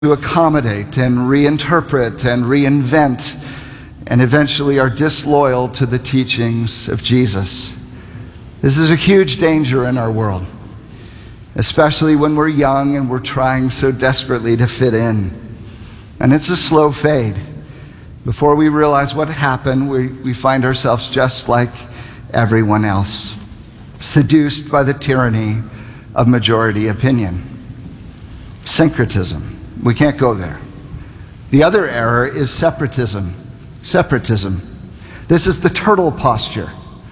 to accommodate and reinterpret and reinvent, and eventually are disloyal to the teachings of Jesus. This is a huge danger in our world, especially when we're young and we're trying so desperately to fit in. And it's a slow fade. Before we realize what happened, we find ourselves just like everyone else, seduced by the tyranny of majority opinion. Syncretism. We can't go there. The other error is separatism. This is the turtle posture.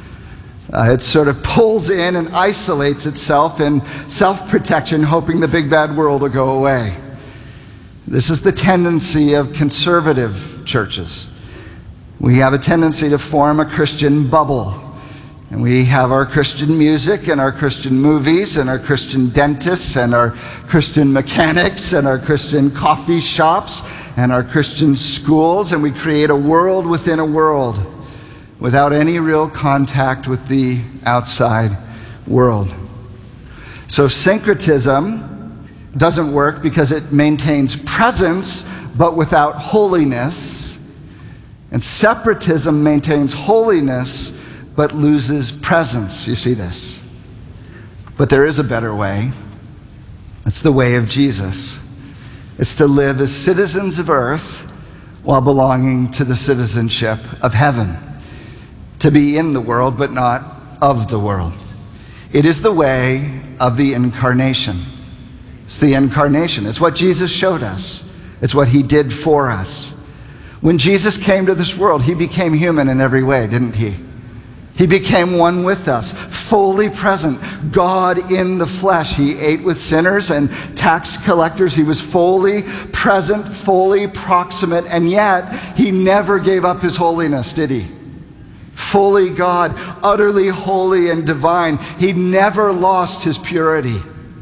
It sort of pulls in and isolates itself in self-protection, hoping the big bad world will go away. This is the tendency of conservative churches. We have a tendency to form a Christian bubble. And we have our Christian music and our Christian movies and our Christian dentists and our Christian mechanics and our Christian coffee shops and our Christian schools, and we create a world within a world without any real contact with the outside world. So syncretism doesn't work because it maintains presence but without holiness, and separatism maintains holiness but loses presence. You see this? But there is a better way. It's the way of Jesus. It's to live as citizens of earth while belonging to the citizenship of heaven. To be in the world but not of the world. It is the way of the incarnation. It's the incarnation. It's what Jesus showed us. It's what he did for us. When Jesus came to this world, he became human in every way, didn't he? He became one with us, fully present, God in the flesh. He ate with sinners and tax collectors. He was fully present, fully proximate, and yet he never gave up his holiness, did he? Fully God, utterly holy and divine. He never lost his purity.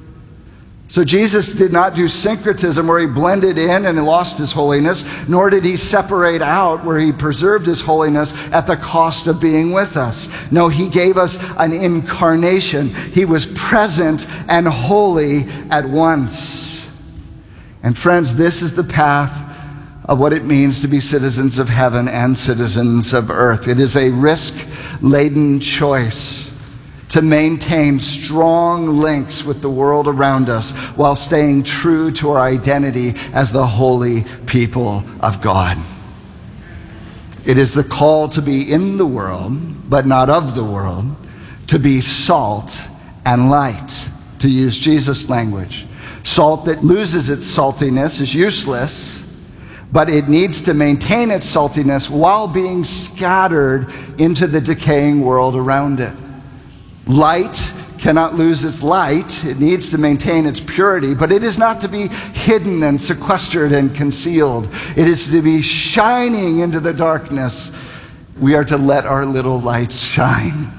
So Jesus did not do syncretism where he blended in and lost his holiness, nor did he separate out where he preserved his holiness at the cost of being with us. No, he gave us an incarnation. He was present and holy at once. And friends, this is the path of what it means to be citizens of heaven and citizens of earth. It is a risk-laden choice to maintain strong links with the world around us while staying true to our identity as the holy people of God. It is the call to be in the world, but not of the world, to be salt and light, to use Jesus' language. Salt that loses its saltiness is useless, but it needs to maintain its saltiness while being scattered into the decaying world around it. Light cannot lose its light. It needs to maintain its purity, but it is not to be hidden and sequestered and concealed. It is to be shining into the darkness. We are to let our little lights shine.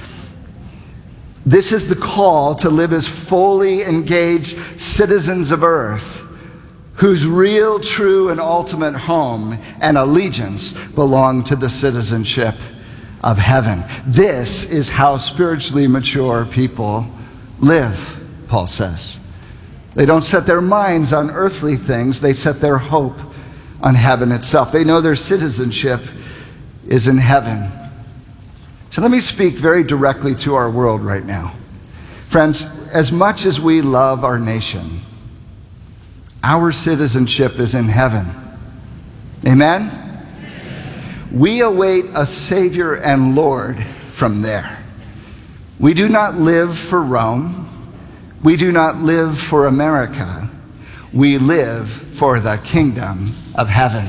This is the call to live as fully engaged citizens of earth, whose real, true, and ultimate home and allegiance belong to the citizenship of heaven. This is how spiritually mature people live, Paul says. They don't set their minds on earthly things, they set their hope on heaven itself. They know their citizenship is in heaven. So let me speak very directly to our world right now. Friends, as much as we love our nation, our citizenship is in heaven. Amen? We await a Savior and Lord from there. We do not live for Rome. We do not live for America. We live for the kingdom of heaven.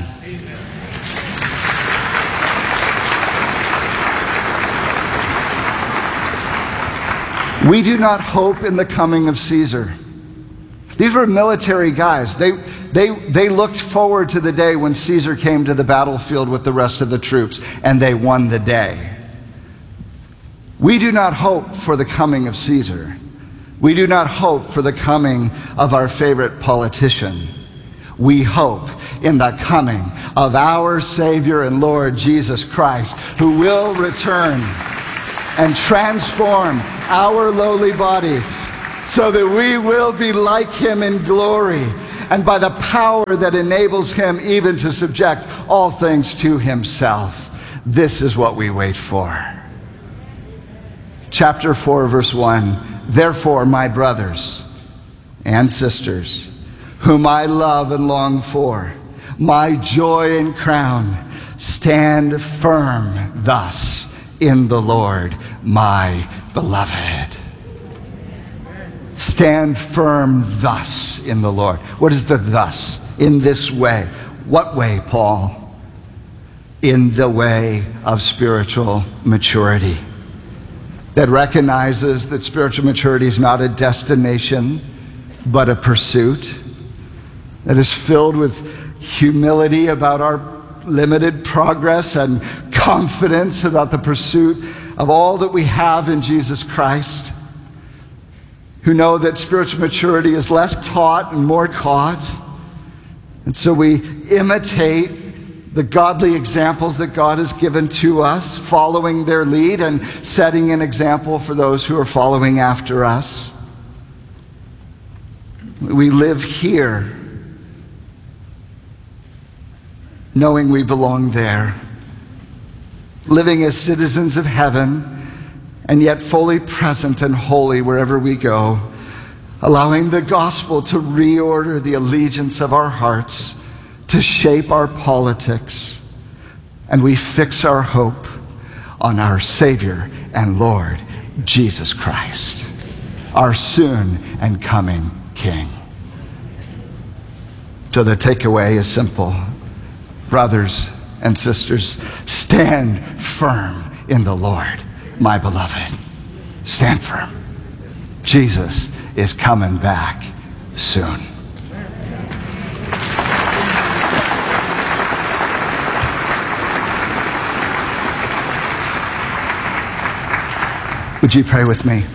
We do not hope in the coming of Caesar. These were military guys. They looked forward to the day when Caesar came to the battlefield with the rest of the troops, and they won the day. We do not hope for the coming of Caesar. We do not hope for the coming of our favorite politician. We hope in the coming of our Savior and Lord Jesus Christ, who will return and transform our lowly bodies so that we will be like him in glory and by the power that enables him even to subject all things to himself. This is what we wait for. Chapter 4, verse 1. Therefore, my brothers and sisters, whom I love and long for, my joy and crown, stand firm thus in the Lord, my beloved. Stand firm thus in the Lord. What is the thus? In this way. What way, Paul? In the way of spiritual maturity. That recognizes that spiritual maturity is not a destination, but a pursuit. That is filled with humility about our limited progress and confidence about the pursuit of all that we have in Jesus Christ. Who know that spiritual maturity is less taught and more taught. And so we imitate the godly examples that God has given to us, following their lead and setting an example for those who are following after us. We live here knowing we belong there, living as citizens of heaven, and yet fully present and holy wherever we go, allowing the gospel to reorder the allegiance of our hearts, to shape our politics, and we fix our hope on our Savior and Lord, Jesus Christ, our soon and coming King. So the takeaway is simple. Brothers and sisters, stand firm in the Lord, my beloved. Stand firm. Jesus is coming back soon. Would you pray with me?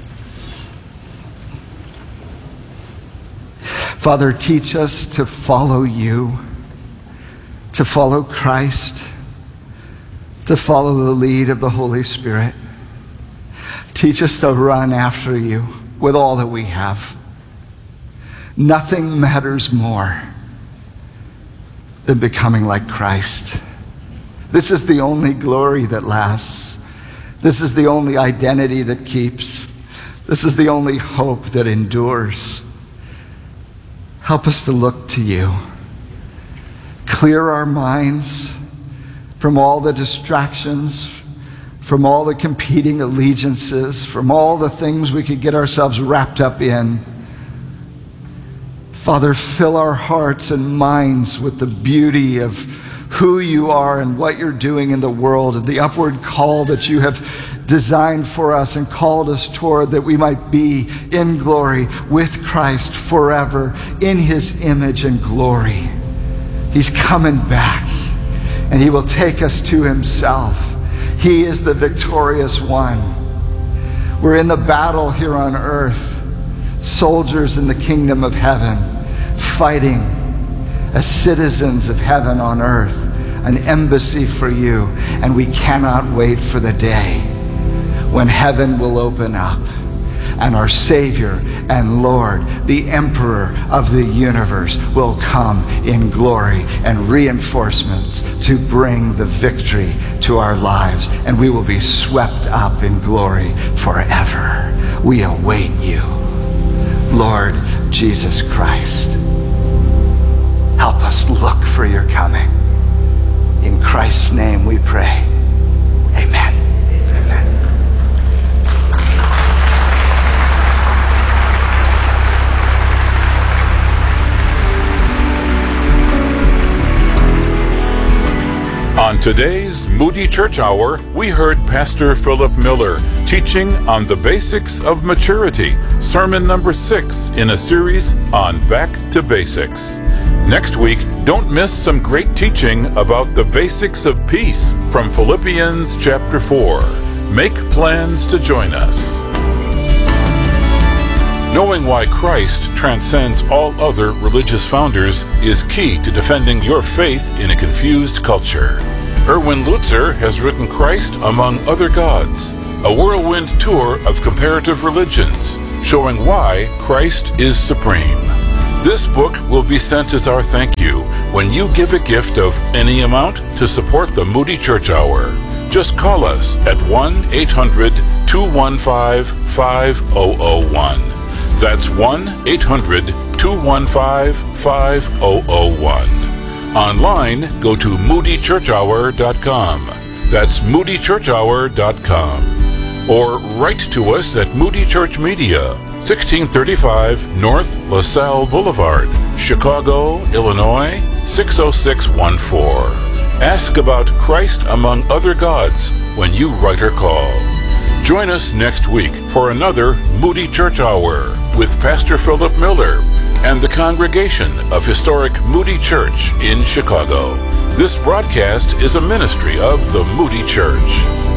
Father, teach us to follow you, to follow Christ, to follow the lead of the Holy Spirit. Teach us to run after you with all that we have. Nothing matters more than becoming like Christ. This is the only glory that lasts. This is the only identity that keeps. This is the only hope that endures. Help us to look to you. Clear our minds from all the distractions, from all the competing allegiances, from all the things we could get ourselves wrapped up in. Father, fill our hearts and minds with the beauty of who you are and what you're doing in the world, and the upward call that you have designed for us and called us toward, that we might be in glory with Christ forever, in his image and glory. He's coming back, and he will take us to himself. He is the victorious one. We're in the battle here on earth, soldiers in the kingdom of heaven, fighting as citizens of heaven on earth, an embassy for you. And we cannot wait for the day when heaven will open up and our Savior and Lord, the Emperor of the universe, will come in glory and reinforcements to bring the victory to our lives, and we will be swept up in glory forever. We await you, Lord Jesus Christ. Help us look for your coming. In Christ's name we pray. Amen. Amen. On today's Moody Church Hour, we heard Pastor Philip Miller teaching on the basics of maturity, sermon number 6 in a series on Back to Basics. Next week, don't miss some great teaching about the basics of peace from Philippians chapter 4. Make plans to join us. Knowing why Christ transcends all other religious founders is key to defending your faith in a confused culture. Erwin Lutzer has written Christ Among Other Gods, a whirlwind tour of comparative religions, showing why Christ is supreme. This book will be sent as our thank you when you give a gift of any amount to support the Moody Church Hour. Just call us at 1-800-215-5001. That's 1-800-215-5001. Online, go to moodychurchhour.com. That's moodychurchhour.com. Or write to us at Moody Church Media, 1635 North LaSalle Boulevard, Chicago, Illinois, 60614. Ask about Christ among other gods when you write or call. Join us next week for another Moody Church Hour with Pastor Philip Miller and the congregation of historic Moody Church in Chicago. This broadcast is a ministry of the Moody Church.